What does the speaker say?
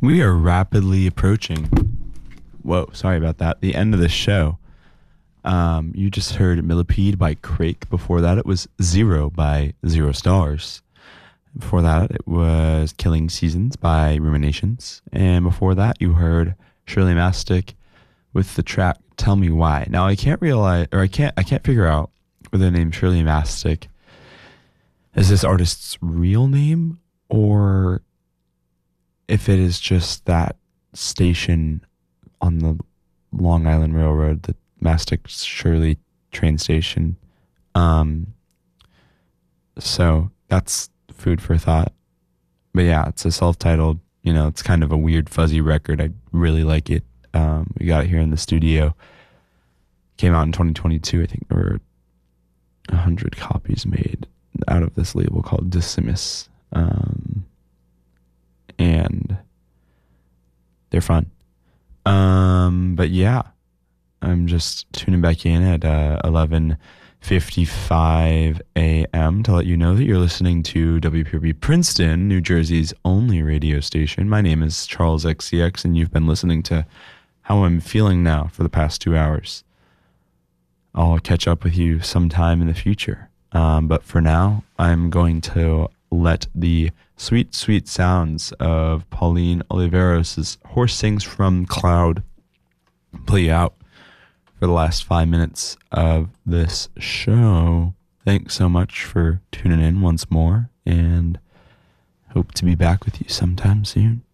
We are rapidly approaching. Whoa, sorry about that. The end of the show. You just heard Millipede by Crake. Before that, it was Zero by Zero Stars. Before that, it was Killing Seasons by Ruminations. And before that, you heard Shirley Mastic with the track Tell Me Why. Now, I can't figure out whether the name Shirley Mastic is this artist's real name or if it is just that station on the Long Island Railroad, the Mastic Shirley train station. So that's food for thought. But yeah, it's a self-titled, it's kind of a weird fuzzy record. I really like it. We got it here in the studio. Came out in 2022. I think there were 100 copies made out of this label called Decimus. And they're fun. But yeah, I'm just tuning back in at 11:55 a.m. to let you know that you're listening to WPRB Princeton, New Jersey's only radio station. My name is Charles XCX, and you've been listening to How I'm Feeling Now for the past 2 hours. I'll catch up with you sometime in the future. But for now, I'm going to let the sweet, sweet sounds of Pauline Oliveros' Horse Sings from Cloud play out for the last 5 minutes of this show. Thanks so much for tuning in once more, and hope to be back with you sometime soon.